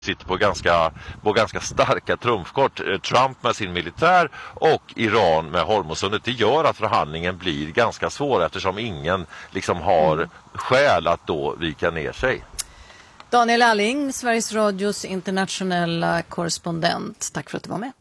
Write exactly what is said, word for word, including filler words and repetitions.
sitter på ganska, på ganska starka trumfkort. Trump med sin militär och Iran med Hormuzsundet. Det gör att förhandlingen blir ganska svår eftersom ingen liksom har mm. skäl att då vika ner sig. Daniel Alling, Sveriges Radios internationella korrespondent. Tack för att du var med.